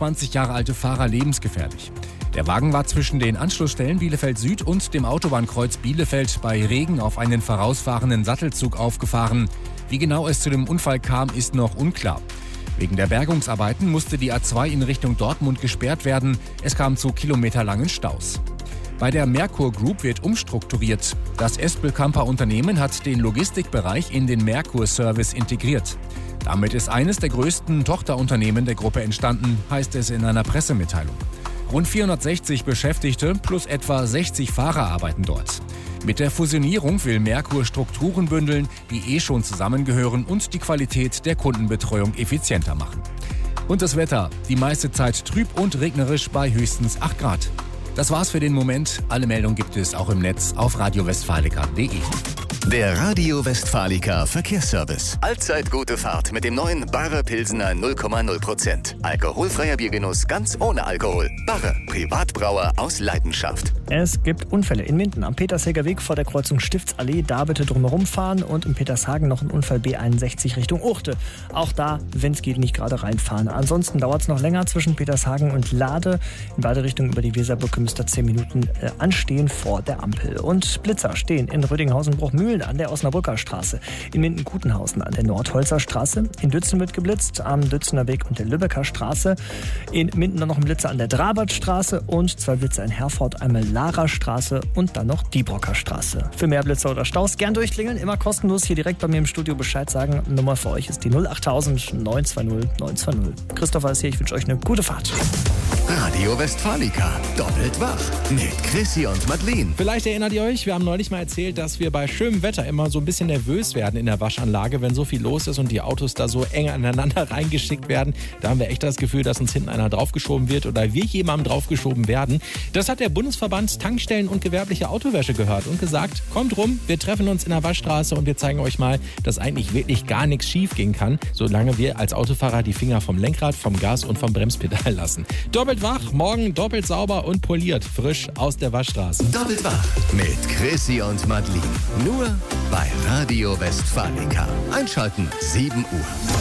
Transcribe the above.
25 Jahre alte Fahrer lebensgefährlich. Der Wagen war zwischen den Anschlussstellen Bielefeld Süd und dem Autobahnkreuz Bielefeld bei Regen auf einen vorausfahrenden Sattelzug aufgefahren. Wie genau es zu dem Unfall kam, ist noch unklar. Wegen der Bergungsarbeiten musste die A2 in Richtung Dortmund gesperrt werden. Es kam zu kilometerlangen Staus. Bei der Merkur Group wird umstrukturiert. Das Espelkamper Unternehmen hat den Logistikbereich in den Merkur Service integriert. Damit ist eines der größten Tochterunternehmen der Gruppe entstanden, heißt es in einer Pressemitteilung. Rund 460 Beschäftigte plus etwa 60 Fahrer arbeiten dort. Mit der Fusionierung will Merkur Strukturen bündeln, die schon zusammengehören und die Qualität der Kundenbetreuung effizienter machen. Und das Wetter, die meiste Zeit trüb und regnerisch bei höchstens 8 Grad. Das war's für den Moment. Alle Meldungen gibt es auch im Netz auf radiowestfalica.de. Der Radio Westfalica Verkehrsservice. Allzeit gute Fahrt mit dem neuen Barre Pilsener 0,0%. Alkoholfreier Biergenuss ganz ohne Alkohol. Barre, Privatbrauer aus Leidenschaft. Es gibt Unfälle in Minden am Petersheger Weg vor der Kreuzung Stiftsallee. Da bitte drumherum fahren und in Petershagen noch ein Unfall B61 Richtung Uchte. Auch da, wenn es geht, nicht gerade reinfahren. Ansonsten dauert es noch länger zwischen Petershagen und Lade. In beide Richtungen über die Weserbrücke müsst ihr 10 Minuten anstehen vor der Ampel. Und Blitzer stehen in Rödinghausen-Bruchmühlen an der Osnabrücker Straße, in Minden-Kutenhausen an der Nordholzer Straße, in Dützen wird geblitzt, am Dützener Weg und der Lübecker Straße, in Minden dann noch ein Blitzer an der Drabertstraße und 2 Blitzer in Herford, einmal Lara Straße und dann noch Diebrocker Straße. Für mehr Blitzer oder Staus gern durchklingeln, immer kostenlos hier direkt bei mir im Studio Bescheid sagen. Nummer für euch ist die 08000 920 920. Christopher ist hier, ich wünsche euch eine gute Fahrt. Radio Westfalica, doppelt wach mit Chrissy und Madeleine. Vielleicht erinnert ihr euch, wir haben neulich mal erzählt, dass wir bei schönem Wetter immer so ein bisschen nervös werden in der Waschanlage, wenn so viel los ist und die Autos da so eng aneinander reingeschickt werden. Da haben wir echt das Gefühl, dass uns hinten einer draufgeschoben wird oder wir jemandem draufgeschoben werden. Das hat der Bundesverband Tankstellen und gewerbliche Autowäsche gehört und gesagt, kommt rum, wir treffen uns in der Waschstraße und wir zeigen euch mal, dass eigentlich wirklich gar nichts schief gehen kann, solange wir als Autofahrer die Finger vom Lenkrad, vom Gas und vom Bremspedal lassen. Doppelt wach, morgen doppelt sauber und poliert, frisch aus der Waschstraße. Doppelt wach mit Chrissy und Madeleine. Nur bei Radio Westfalica. Einschalten 7 Uhr.